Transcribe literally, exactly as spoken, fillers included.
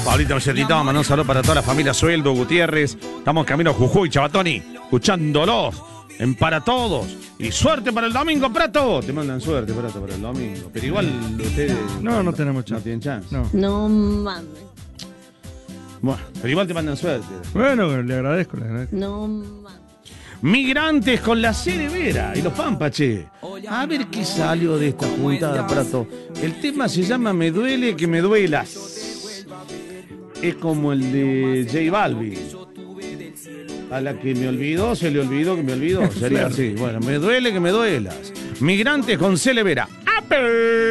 Pablito necesitaba mandar un saludo para toda la familia Sueldo, Gutiérrez. Estamos camino a Jujuy, Chabatoni, escuchándolos en Para Todos. Y suerte para el domingo, Prato. Te mandan suerte, Prato, para el domingo. Pero igual ustedes... No, no tenemos chance. No tienen chance. No. No mames. Bueno, pero igual te mandan suerte. Bueno, le agradezco, le agradezco. No mames. Migrantes con la Cerevera y los Pampache. A ver qué salió de esta juntada, Prato. El tema se llama Me duele que me duelas. Es como el de J Balvin. A la que me olvidó, se le olvidó que me olvidó. Sería así. Bueno, me duele que me duelas. Migrantes con Cerevera. ¡Ape!